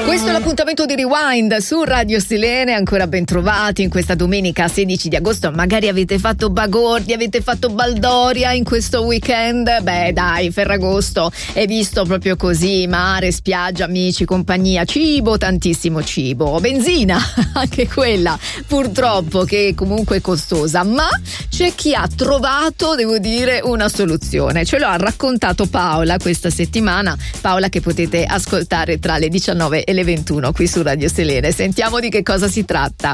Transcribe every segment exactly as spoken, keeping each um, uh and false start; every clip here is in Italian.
Questo è l'appuntamento di Rewind su Radio Selene, ancora ben trovati in questa domenica sedici di agosto. Magari avete fatto Bagordi, avete fatto Baldoria in questo weekend. Beh dai, Ferragosto è visto proprio così: mare, spiaggia, amici, compagnia, cibo, tantissimo cibo, benzina anche quella purtroppo che comunque è costosa, ma c'è chi ha trovato, devo dire, una soluzione. Ce lo ha raccontato Paola questa settimana, Paola che potete ascoltare tra le diciannove e le ventuno qui su Radio Selene. Sentiamo di che cosa si tratta.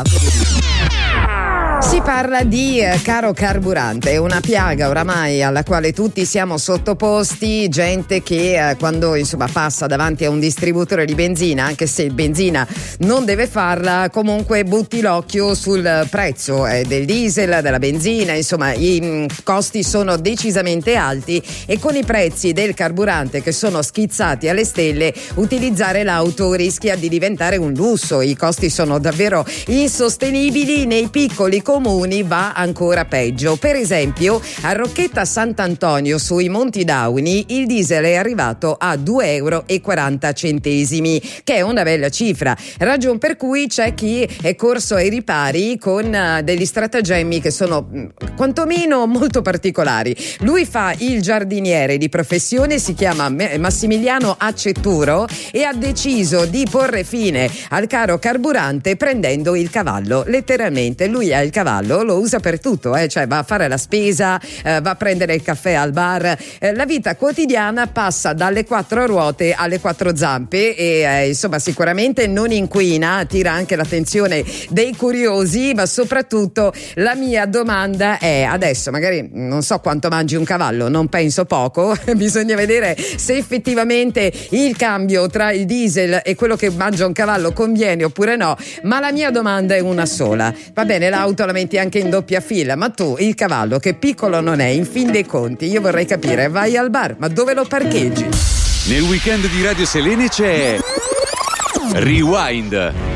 Si parla di eh, caro carburante, una piaga oramai alla quale tutti siamo sottoposti, gente che eh, quando insomma passa davanti a un distributore di benzina, anche se il benzina non deve farla, comunque butti l'occhio sul prezzo eh, del diesel, della benzina, insomma i mh, costi sono decisamente alti e con i prezzi del carburante che sono schizzati alle stelle, utilizzare l'auto rischia di diventare un lusso, i costi sono davvero insostenibili, nei piccoli comuni va ancora peggio. Per esempio a Rocchetta Sant'Antonio sui Monti Dauni il diesel è arrivato a due euro e quaranta centesimi, che è una bella cifra, ragion per cui c'è chi è corso ai ripari con uh, degli stratagemmi che sono mh, quantomeno molto particolari. Lui fa il giardiniere di professione, si chiama Massimiliano Accetturo e ha deciso di porre fine al caro carburante prendendo il cavallo, letteralmente lui ha il cavallo, lo usa per tutto, eh? Cioè va a fare la spesa, eh, va a prendere il caffè al bar, eh, la vita quotidiana passa dalle quattro ruote alle quattro zampe e eh, insomma sicuramente non inquina, attira anche l'attenzione dei curiosi, ma soprattutto la mia domanda è: adesso magari non so quanto mangi un cavallo, non penso poco, bisogna vedere se effettivamente il cambio tra il diesel e quello che mangia un cavallo conviene oppure no, ma la mia domanda è una sola. Va bene, l'auto la metti anche in doppia fila, ma tu il cavallo, che piccolo non è, in fin dei conti io vorrei capire, vai al bar, ma dove lo parcheggi? Nel weekend di Radio Selene c'è Rewind.